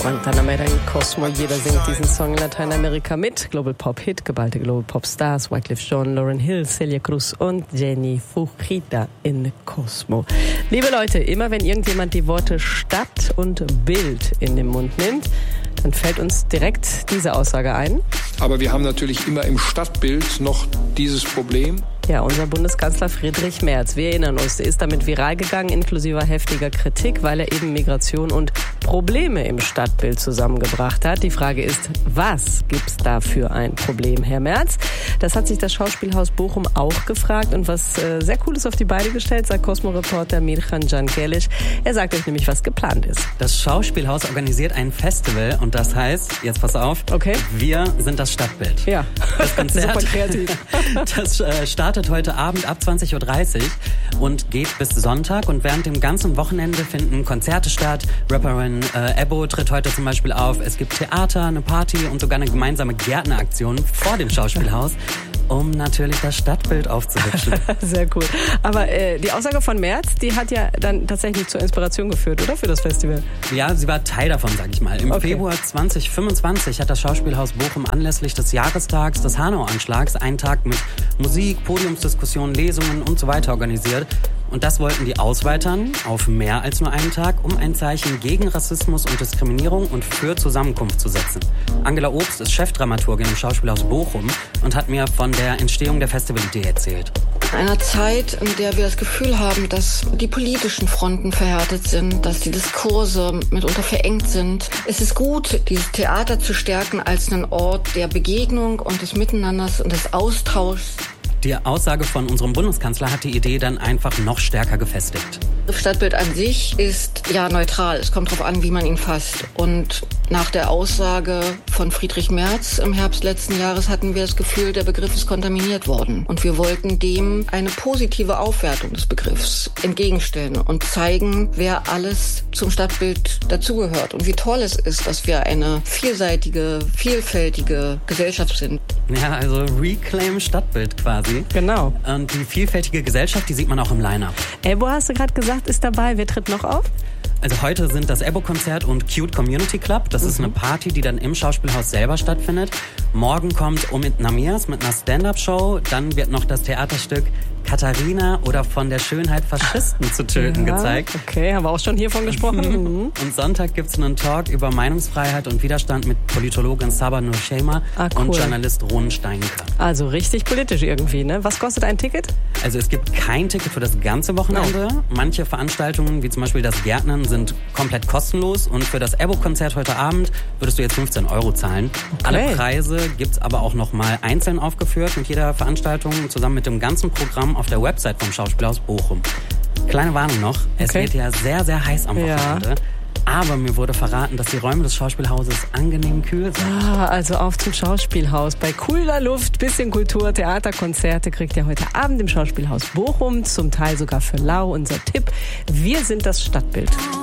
Guantanamera in Cosmo. Jeder singt diesen Song in Lateinamerika mit. Global Pop Hit, geballte Global Pop Stars, Wyclef Jean, Lauryn Hill, Celia Cruz und Jenny Fujita in Cosmo. Liebe Leute, immer wenn irgendjemand die Worte Stadt und Bild in den Mund nimmt, dann fällt uns direkt diese Aussage ein. Aber wir haben natürlich immer im Stadtbild noch dieses Problem. Ja, unser Bundeskanzler Friedrich Merz, wir erinnern uns, der ist damit viral gegangen, inklusive heftiger Kritik, weil er eben Migration und Probleme im Stadtbild zusammengebracht hat. Die Frage ist, was gibt's da für ein Problem, Herr Merz? Das hat sich das Schauspielhaus Bochum auch gefragt und was sehr Cooles auf die Beine gestellt, sagt Cosmo-Reporter Mirhan Cankelic. Er sagt euch nämlich, was geplant ist. Das Schauspielhaus organisiert ein Festival und das heißt, jetzt pass auf, okay, wir sind das Stadtbild. Ja, das Konzert, super kreativ. Das startet heute Abend ab 20.30 Uhr und geht bis Sonntag. Und während dem ganzen Wochenende finden Konzerte statt. Rapperin Ebbo tritt heute zum Beispiel auf. Es gibt Theater, eine Party und sogar eine gemeinsame Gärtneraktion vor dem Schauspielhaus, um natürlich das Stadtbild aufzuhübschen. Sehr cool. Aber die Aussage von Merz, die hat ja dann tatsächlich zur Inspiration geführt, oder? Für das Festival? Ja, sie war Teil davon, sag ich mal. Im Februar 2025 hat das Schauspielhaus Bochum anlässlich des Jahrestags des Hanau-Anschlags einen Tag mit Musik, Podiumsdiskussionen, Lesungen und so weiter organisiert. Und das wollten die ausweitern auf mehr als nur einen Tag, um ein Zeichen gegen Rassismus und Diskriminierung und für Zusammenkunft zu setzen. Angela Obst ist Chefdramaturgin im Schauspielhaus Bochum und hat mir von der Entstehung der Festivalidee erzählt. In einer Zeit, in der wir das Gefühl haben, dass die politischen Fronten verhärtet sind, dass die Diskurse mitunter verengt sind, ist es gut, dieses Theater zu stärken als einen Ort der Begegnung und des Miteinanders und des Austauschs. Die Aussage von unserem Bundeskanzler hat die Idee dann einfach noch stärker gefestigt. Das Stadtbild an sich ist ja neutral. Es kommt darauf an, wie man ihn fasst. Und nach der Aussage von Friedrich Merz im Herbst letzten Jahres hatten wir das Gefühl, der Begriff ist kontaminiert worden. Und wir wollten dem eine positive Aufwertung des Begriffs entgegenstellen und zeigen, wer alles zum Stadtbild dazugehört und wie toll es ist, dass wir eine vielseitige, vielfältige Gesellschaft sind. Ja, also Reclaim Stadtbild quasi. Genau. Und die vielfältige Gesellschaft, die sieht man auch im Line-Up. Ebbo, hast du gerade gesagt, ist dabei. Wer tritt noch auf? Also heute sind das Ebbo-Konzert und Cute Community Club. Das ist eine Party, die dann im Schauspielhaus selber stattfindet. Morgen kommt Omid Namias mit einer Stand-Up-Show. Dann wird noch das Theaterstück Katharina oder von der Schönheit Faschisten zu töten gezeigt. Okay, haben wir auch schon hiervon gesprochen. Und Sonntag gibt's einen Talk über Meinungsfreiheit und Widerstand mit Politologin Sabah Nurshema und Journalist Ron Steinke. Also richtig politisch irgendwie, ne? Was kostet ein Ticket? Also es gibt kein Ticket für das ganze Wochenende. Manche Veranstaltungen, wie zum Beispiel das Gärtnern, sind komplett kostenlos. Und für das Ebbo-Konzert heute Abend würdest du jetzt 15 € zahlen. Okay. Alle Preise gibt's aber auch nochmal einzeln aufgeführt mit jeder Veranstaltung zusammen mit dem ganzen Programm auf der Website vom Schauspielhaus Bochum. Kleine Warnung noch, es wird ja sehr, sehr heiß am Wochenende. Ja. Aber mir wurde verraten, dass die Räume des Schauspielhauses angenehm kühl sind. Ah, also auf zum Schauspielhaus. Bei cooler Luft, bisschen Kultur, Theaterkonzerte kriegt ihr heute Abend im Schauspielhaus Bochum. Zum Teil sogar für lau unser Tipp. Wir sind das Stadtbild.